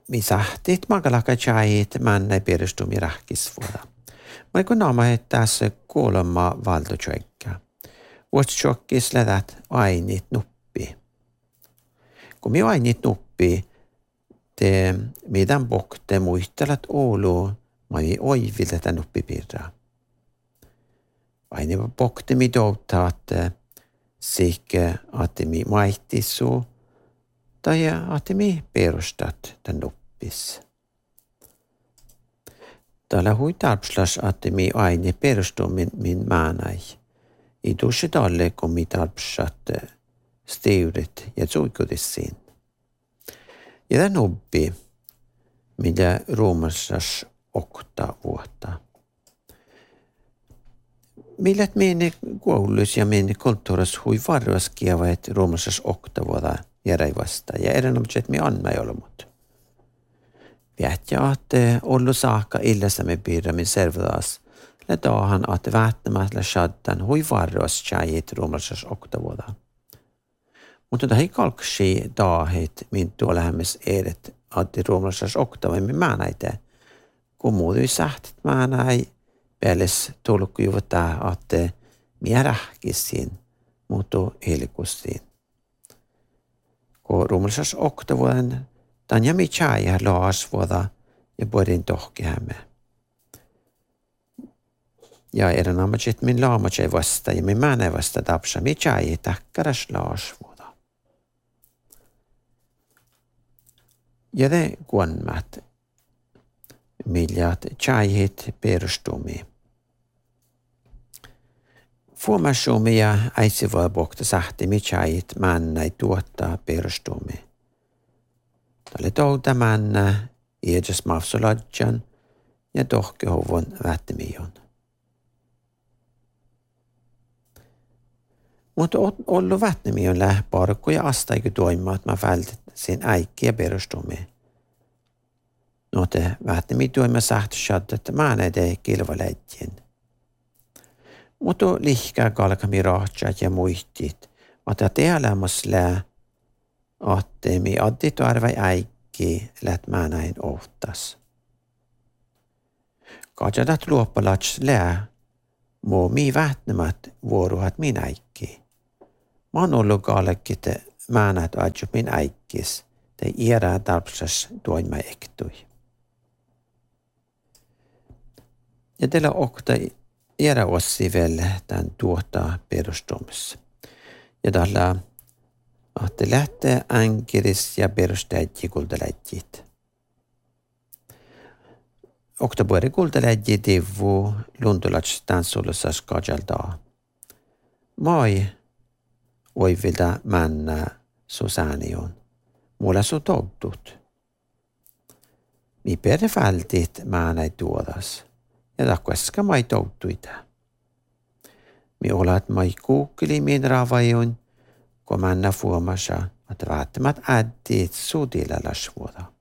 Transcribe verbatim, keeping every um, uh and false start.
mi sahtit magalaka chait manna perustumi rahkisvuoda. Mä kun naama tässä kuulemma valtochoikka. Vuotschokkis lädät ainit nuppi. Kun mi ainit nuppi, te meidän bokte muistelat olu, mä mi oivilta nuppi pirra. Aini bokte mi doutaat sikke että mi maihtissu tai että mi perustat tämän nuppis. Täällä hui tarpslas että mi aine perustuu min, min maanai. I tuossa talle kun mi tarpsat steurit ja suikudisiin. Ja tämän nuppi, mitä ruumassas okta vuotta. Millet meidän koulussa ja meidän kulttuurissa hui varvaskiava, että ruumassas okta vuotta järjevästä. Ja erinomaisesti, että me anna ei ole mut. Vietja, että ollu saakka illassa me piirrämin servadaas. Le dahan, että vähtämättä shaddan hui varvas tjäjit ruumassas okta vuotta. Mutta tämä ei kalksi daahit, min tuolla hämmes edet, että ruumassas okta vuotta me määnäitä. Kun muutui sähtit määnäi, Päälles tulkku juotaa, että minä rähkisin, mutta helkusin. Kun ruumallisas oktavuoden, tämän ja mitä ja laasvuoda ja puolin tohkihämme. Ja erinomaisesti min laamatse vasta ja min määnä vasta tapsa, mitä ei takkaras laasvuoda. Ja te kuonmat, miljat tjäihit perustumiin. Fuomasumi ja äitsivää bokta sahti mitjäit männäi tuottaa perustumi. Tälle touta männä, iedäs mafsoladjan ja tohkehovon vättimion. Mutta ollu vättimion lähparkku ja astaiku toimaat mä vältit sen äikkiä perustumi. No te vättimi toima sahtusjad, että männä tee kilvaläjien. Mutta lihkää kalkami rahtsat ja muistit, että teelämäs lää, että mi addit arvai äikki lät mä näin ohtas. Kajadat luoppalats lää, muu mi vähtämät vuoruhat min äikki. Mä oon ollut kalkite mä näet adjup min äikkis, te iärää tarpsas toima ektui. Ja teillä okta Iära ossi vielä tämän tuottaa perustumassa. Ja tällä että lähtee änkiris ja perustäjät kultaläjit. Oktapuori kultaläjit tivu luntulats tanssullassa skajaltaa. Moi oivilta männä susanion. Mulla su toutut. Mi perefältit mä näin tuodas. Ja takkueska mai touttuita. Mi olat mai kuukkeli min ravajon, kun männä fuomassa, että välttämättä äddiit suutilla lasvuoda.